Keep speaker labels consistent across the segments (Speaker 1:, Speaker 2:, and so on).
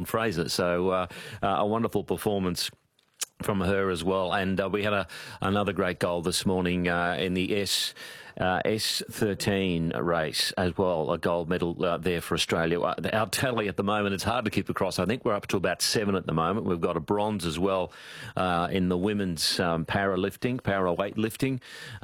Speaker 1: Fraser. So a wonderful performance from her as well. And we had another great goal this morning in the S13 race as well, a gold medal there for Australia. Our tally at the moment, it's hard to keep across. I think we're up to about 7 at the moment. We've got a bronze as well in the women's para weightlifting,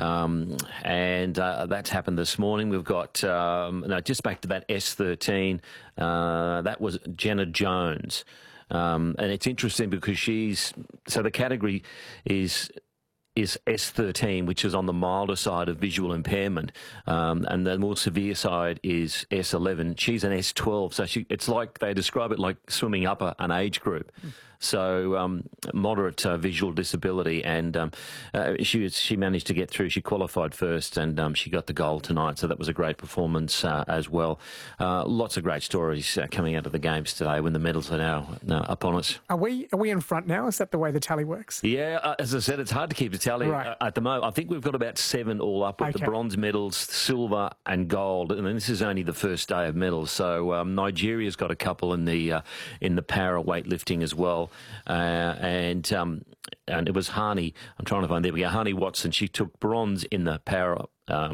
Speaker 1: and that's happened this morning. We've got, just back to that S13, that was Jenna Jones. And it's interesting because the category is S13, which is on the milder side of visual impairment, and the more severe side is S11. She's an S12, so it's like they describe it like swimming up an age group. So moderate visual disability, and she managed to get through. She qualified first, and she got the gold tonight. So that was a great performance as well. Lots of great stories coming out of the games today when the medals are now upon us.
Speaker 2: Are we in front now? Is that the way the tally works?
Speaker 1: Yeah, as I said, it's hard to keep the tally at the moment. I think we've got about 7 all up with the bronze medals, silver and gold, and this is only the first day of medals. So Nigeria's got a couple in the para weightlifting as well. And it was Hani. I'm trying to find. There we go. Hani Watson. She took bronze in the para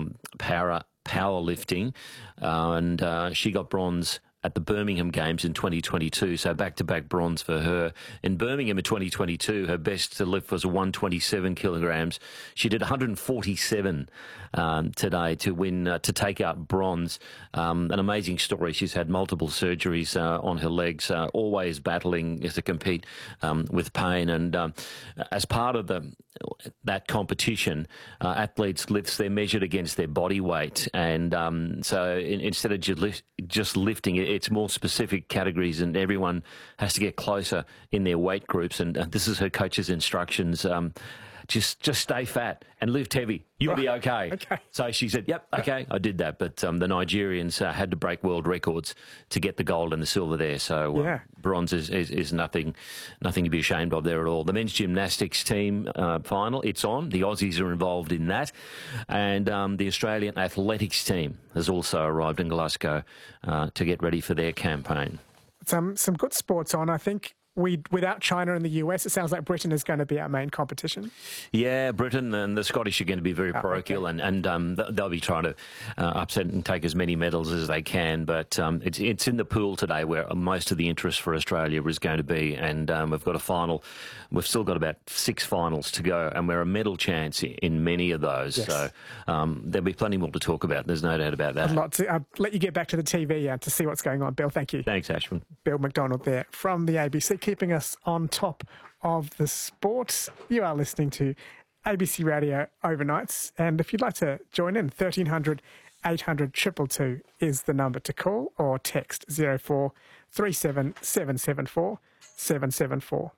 Speaker 1: powerlifting, and she got bronze at the Birmingham Games in 2022, so back-to-back bronze for her. In Birmingham in 2022, her best to lift was 127 kilograms. She did 147 today to win, to take out bronze. An amazing story. She's had multiple surgeries on her legs, always battling to compete with pain. And as part of that competition, athletes' lifts, they're measured against their body weight. And so instead of just lifting, it's more specific categories, and everyone has to get closer in their weight groups. And this is her coach's instructions. Just stay fat and lift heavy. You'll be okay. So she said, yep, okay, I did that. But the Nigerians had to break world records to get the gold and the silver there. So bronze is nothing to be ashamed of there at all. The men's gymnastics team final, it's on. The Aussies are involved in that. And the Australian athletics team has also arrived in Glasgow to get ready for their campaign.
Speaker 2: Some good sports on, I think. Without China and the US, it sounds like Britain is going to be our main competition.
Speaker 1: Yeah, Britain and the Scottish are going to be very parochial, and they'll be trying to upset and take as many medals as they can. But it's in the pool today where most of the interest for Australia is going to be, and we've got a final. We've still got about 6 finals to go, and we're a medal chance in many of those. Yes. So there'll be plenty more to talk about. There's no doubt about that.
Speaker 2: I'll let you get back to the TV to see what's going on. Bill, thank you.
Speaker 1: Thanks, Ashwin.
Speaker 2: Bill McDonald there from the ABC, keeping us on top of the sports. You are listening to ABC Radio Overnights, and if you'd like to join in, 1300 800 222 is the number to call, or text 04 37 774 774.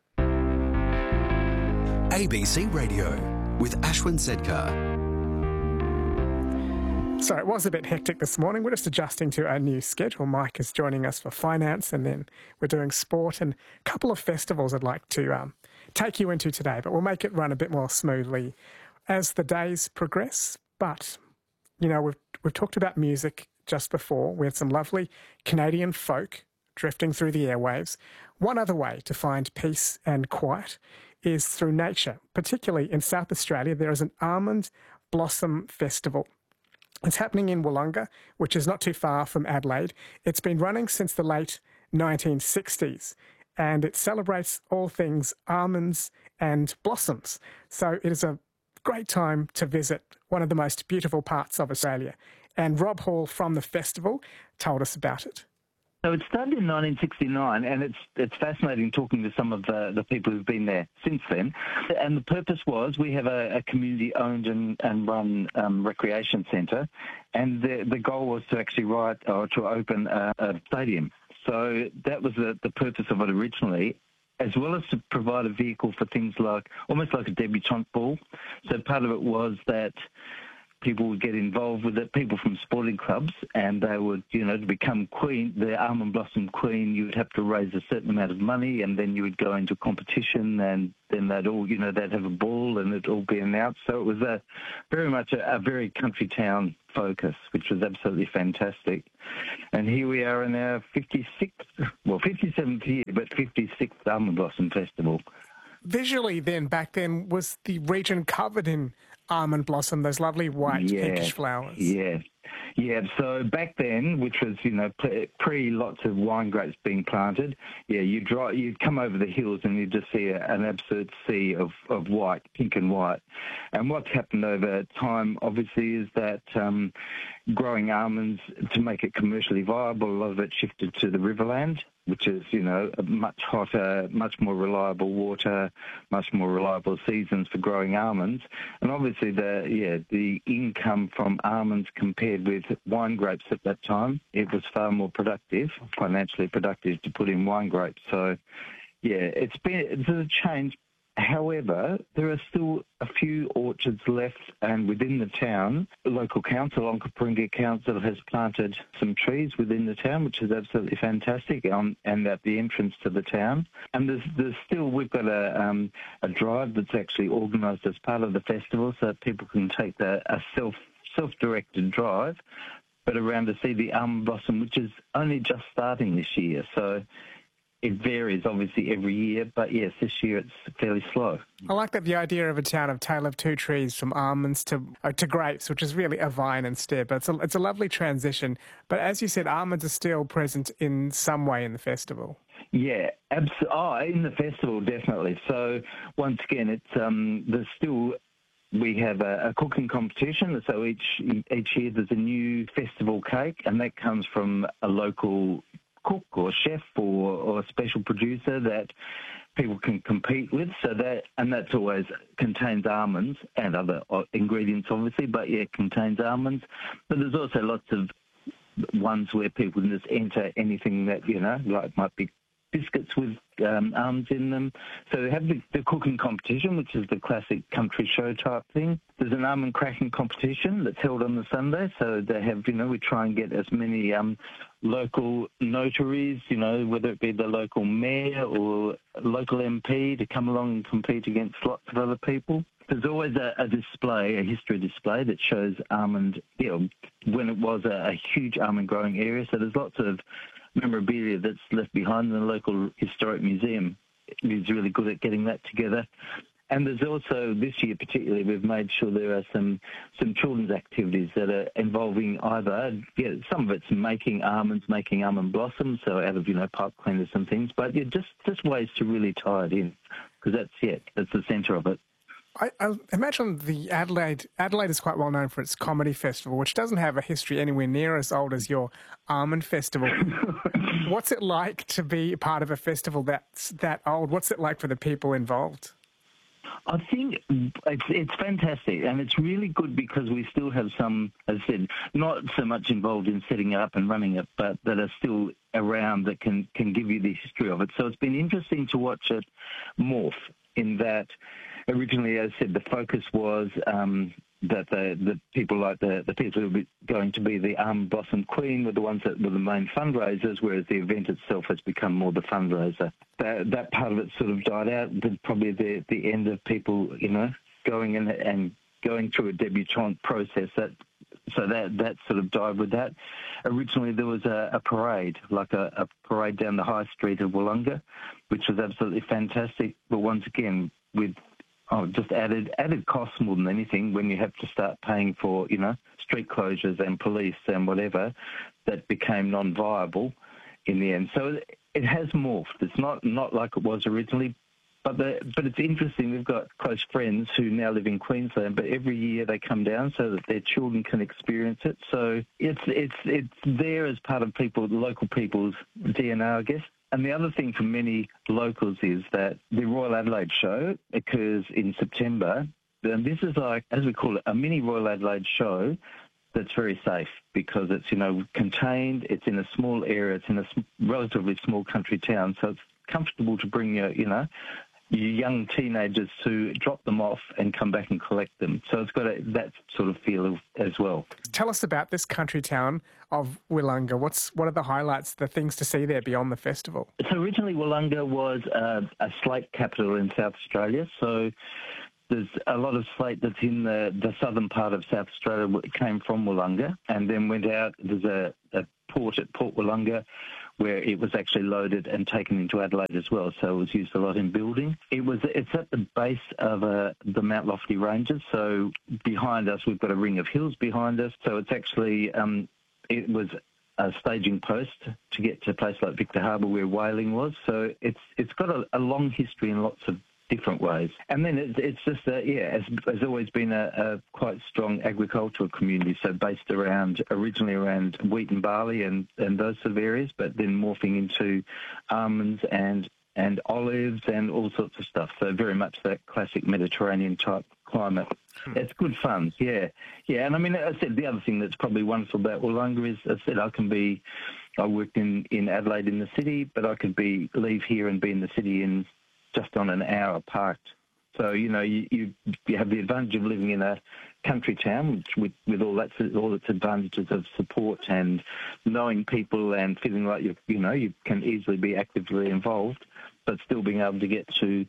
Speaker 3: ABC Radio with Ashwin Sedkar.
Speaker 2: So it was a bit hectic this morning. We're just adjusting to our new schedule. Mike is joining us for finance, and then we're doing sport and a couple of festivals I'd like to take you into today, but we'll make it run a bit more smoothly as the days progress. But, you know, we've talked about music just before. We had some lovely Canadian folk drifting through the airwaves. One other way to find peace and quiet is through nature. Particularly in South Australia, there is an almond blossom festival. It's happening in Wollonga, which is not too far from Adelaide. It's been running since the late 1960s, and it celebrates all things almonds and blossoms. So it is a great time to visit one of the most beautiful parts of Australia. And Rob Hall from the festival told us about it.
Speaker 4: So it started in 1969, and it's fascinating talking to some of the people who've been there since then. And the purpose was, we have a community-owned and run recreation centre, and the goal was to actually to open a stadium. So that was the purpose of it originally, as well as to provide a vehicle for things like, almost like a debutante ball. So part of it was that people would get involved with it, people from sporting clubs, and they would, to become queen, the almond blossom queen, you would have to raise a certain amount of money, and then you would go into competition, and then they'd all, they'd have a ball and it'd all be announced. So it was very much a very country town focus, which was absolutely fantastic. And here we are in our 57th year, but 56th Almond Blossom Festival.
Speaker 2: Visually then, back then, was the region covered in almond blossom, those lovely white pinkish flowers?
Speaker 4: Yeah, so back then, which was, pre lots of wine grapes being planted, you'd come over the hills and you'd just see an absolute sea of white, pink and white. And what's happened over time, obviously, is that growing almonds, to make it commercially viable, a lot of it shifted to the Riverland, which is, much hotter, much more reliable water, much more reliable seasons for growing almonds. And obviously the income from almonds compared with wine grapes at that time, it was far more productive, financially productive to put in wine grapes. So, it's a change. However, there are still a few orchards left, and within the town, the local council, Onkaparinga Council, has planted some trees within the town, which is absolutely fantastic, and at the entrance to the town. And there's still, we've got a drive that's actually organised as part of the festival, so people can take a self-directed drive, but around to see the almond blossom, which is only just starting this year. So it varies, obviously, every year, but yes, this year it's fairly slow.
Speaker 2: I like that the idea of a town of tale of two trees, from almonds to grapes, which is really a vine instead. But it's a lovely transition. But as you said, almonds are still present in some way in the festival.
Speaker 4: Yeah, in the festival, definitely. So once again, it's there's still. We have a cooking competition, so each year there's a new festival cake, and that comes from a local cook or chef or special producer that people can compete with. So that's always contains almonds and other ingredients, obviously, but it contains almonds. But there's also lots of ones where people can just enter anything that, like might be biscuits with almonds in them. So they have the cooking competition, which is the classic country show type thing. There's an almond cracking competition that's held on the Sunday. So they have, we try and get as many local notaries, whether it be the local mayor or local MP, to come along and compete against lots of other people. There's always a display, a history display that shows almond, when it was a huge almond growing area. So there's lots of memorabilia that's left behind in the local historic museum. It's really good at getting that together. And there's also, this year particularly, we've made sure there are some children's activities that are involving either, some of it's making almonds, making almond blossoms, so out of, pipe cleaners and things, but just ways to really tie it in, because that's the centre of it.
Speaker 2: I imagine the Adelaide is quite well known for its comedy festival, which doesn't have a history anywhere near as old as your almond festival. What's it like to be part of a festival that's that old? What's it like for the people involved?
Speaker 4: I think it's fantastic, and it's really good because we still have some, as I said, not so much involved in setting it up and running it, but that are still around that can give you the history of it. So it's been interesting to watch it morph, in that originally, as I said, the focus was that the people like the people who were going to be the Almond Blossom Queen were the ones that were the main fundraisers, whereas the event itself has become more the fundraiser. That part of it sort of died out. Probably the end of people, going in and going through a debutante process. That sort of died with that. Originally, there was a parade, like a parade down the high street of Wollonga, which was absolutely fantastic. But once again, with just added costs more than anything, when you have to start paying for, street closures and police and whatever, that became non-viable in the end. So it has morphed. It's not like it was originally, but it's interesting. We've got close friends who now live in Queensland, but every year they come down so that their children can experience it. So it's there as part of local people's DNA, I guess. And the other thing for many locals is that the Royal Adelaide show occurs in September. And this is like, as we call it, a mini Royal Adelaide show that's very safe because it's, contained, it's in a small area, it's in a relatively small country town. So it's comfortable to bring your young teenagers to drop them off and come back and collect them. So it's got that sort of feel as well.
Speaker 2: Tell us about this country town of Willunga. What are the highlights, the things to see there beyond the festival?
Speaker 4: So originally Willunga was a slate capital in South Australia. So there's a lot of slate that's in the southern part of South Australia. It came from Wollonga and then went out. There's a port at Port Wollonga where it was actually loaded and taken into Adelaide as well. So it was used a lot in building. It's at the base of the Mount Lofty Ranges. So behind us, we've got a ring of hills behind us. So it's actually, it was a staging post to get to a place like Victor Harbour where whaling was. So it's got a long history in lots of different ways. And then it's just, has always been a quite strong agricultural community, so based originally around wheat and barley and those sort of areas, but then morphing into almonds and olives and all sorts of stuff. So very much that classic Mediterranean type climate. It's good fun, yeah. And I mean, I said the other thing that's probably wonderful about Wollonga is, I said, I worked in Adelaide in the city, but I could leave here and be in the city in just on an hour parked. So, you have the advantage of living in a country town with all its advantages of support and knowing people and feeling like you can easily be actively involved, but still being able to get to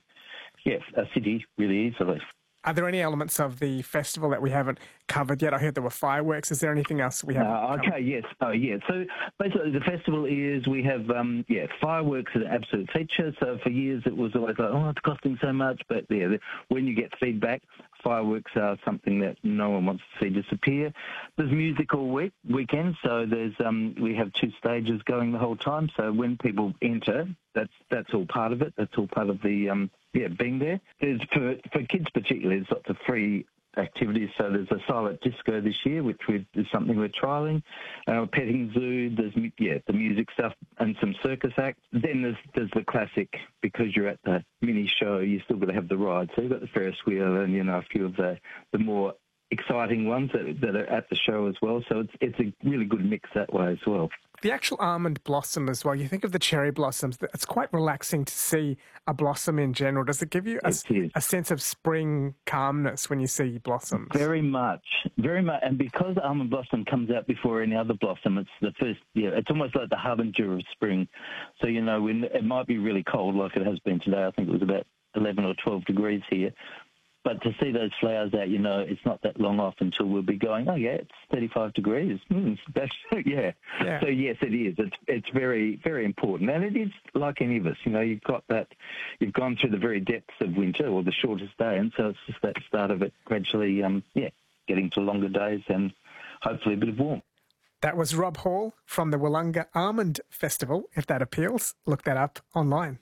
Speaker 4: a city really easily.
Speaker 2: Are there any elements of the festival that we haven't covered yet? I heard there were fireworks. Is there anything else we haven't covered?
Speaker 4: Yes. Oh, yeah. So basically the festival we have, fireworks are an absolute feature. So for years it was always like, it's costing so much. But when you get feedback, fireworks are something that no one wants to see disappear. There's music all weekend. So we have 2 stages going the whole time. So when people enter, that's all part of it. That's all part of the being there. There's for kids particularly, there's lots of free activities. So there's a silent disco this year, which is something we're trialling. Petting zoo. There's the music stuff and some circus acts. Then there's the classic, because you're at the mini show, you still got to have the ride. So you've got the Ferris wheel and a few of the more exciting ones that are at the show as well. So it's a really good mix that way as well.
Speaker 2: The actual almond blossom as well, you think of the cherry blossoms, it's quite relaxing to see a blossom in general. Does it give you a sense of spring calmness when you see blossoms? Very much.
Speaker 4: And because almond blossom comes out before any other blossom, it's the first, it's almost like the harbinger of spring. So, when it might be really cold like it has been today. I think it was about 11 or 12 degrees here. But to see those flowers out, it's not that long off until we'll be going, it's 35 degrees. Yeah. So, yes, it is. It's very, very important. And it is like any of us. You've got that, you've gone through the very depths of winter or the shortest day. And so it's just that start of it gradually, getting to longer days and hopefully a bit of warmth.
Speaker 2: That was Rob Hall from the Wollonga Almond Festival. If that appeals, look that up online.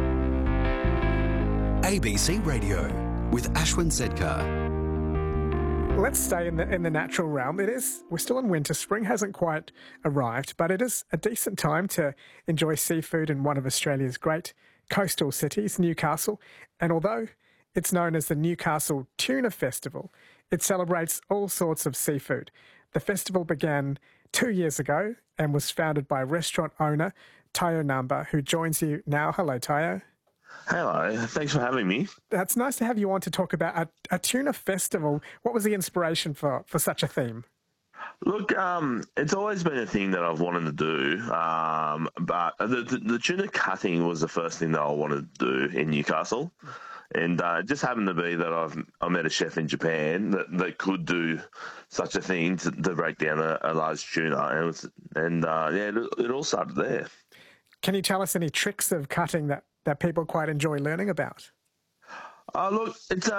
Speaker 3: ABC Radio with Ashwin Sedkar.
Speaker 2: Let's stay in the natural realm. We're still in winter. Spring hasn't quite arrived, but it is a decent time to enjoy seafood in one of Australia's great coastal cities, Newcastle. And although it's known as the Newcastle Tuna Festival, it celebrates all sorts of seafood. The festival began 2 years ago and was founded by restaurant owner Tayo Namba, who joins you now. Hello, Tayo.
Speaker 5: Hello, thanks for having me.
Speaker 2: It's nice to have you on to talk about a tuna festival. What was the inspiration for such a theme?
Speaker 5: Look, it's always been a thing that I've wanted to do, but the tuna cutting was the first thing that I wanted to do in Newcastle. And it just happened to be that I met a chef in Japan that could do such a thing to break down a large tuna. It all started there.
Speaker 2: Can you tell us any tricks of cutting that people quite enjoy learning about?
Speaker 5: Look,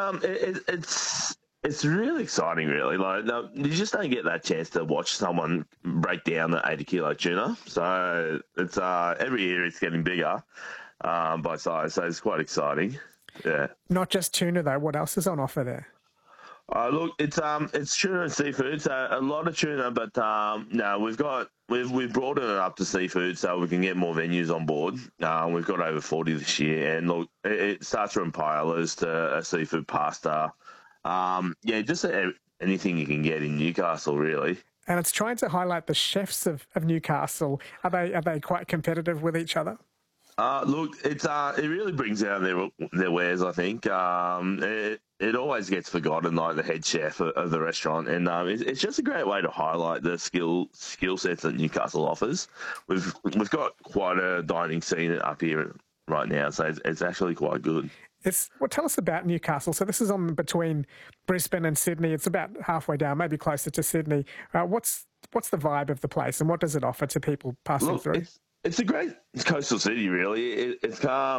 Speaker 5: it's really exciting, really. You just don't get that chance to watch someone break down an 80-kilo tuna. So it's every year it's getting bigger by size. So it's quite exciting. Yeah. Not
Speaker 2: just tuna though. What else is on offer there?
Speaker 5: Look, it's tuna and seafood. So a lot of tuna, but we've broadened it up to seafood so we can get more venues on board. We've got over 40 this year, and look, it starts from paellas to a seafood pasta. Just anything you can get in Newcastle, really.
Speaker 2: And it's trying to highlight the chefs of Newcastle. Are they quite competitive with each other?
Speaker 5: Look, it really brings out their wares, I think. It always gets forgotten, like the head chef of the restaurant, and it's just a great way to highlight the skill sets that Newcastle offers. We've got quite a dining scene up here right now, so it's actually quite good.
Speaker 2: Well, tell us about Newcastle. So this is on between Brisbane and Sydney. It's about halfway down, maybe closer to Sydney. What's the vibe of the place, and what does it offer to people passing through?
Speaker 5: It's a great coastal city, really. It's